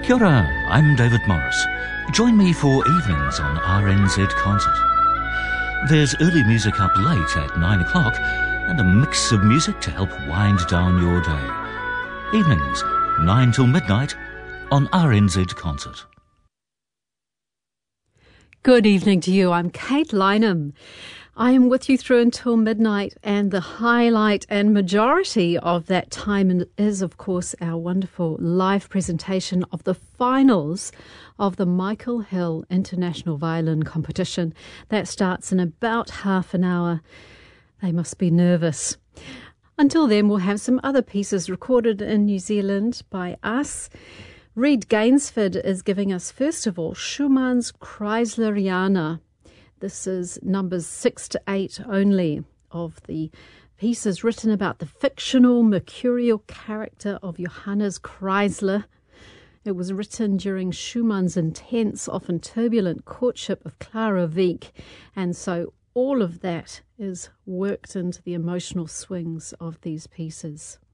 Kia ora, I'm David Morris. Join me for evenings on RNZ Concert. There's early music up late at 9 o'clock and a mix of music to help wind down your day. Evenings, 9 till midnight on RNZ Concert. Good evening to you. I'm Kate Lynham. I am with you through until midnight, and the highlight and majority of that time is, of course, our wonderful live presentation of the finals of the Michael Hill International Violin Competition. That starts in about half an hour. They must be nervous. Until then, we'll have some other pieces recorded in New Zealand by us. Reed Gainsford is giving us, first of all, Schumann's Kreisleriana. This is numbers 6 to 8 only of the pieces written about the fictional mercurial character of Johannes Kreisler. It was written during Schumann's intense, often turbulent courtship of Clara Wieck, and so all of that is worked into the emotional swings of these pieces.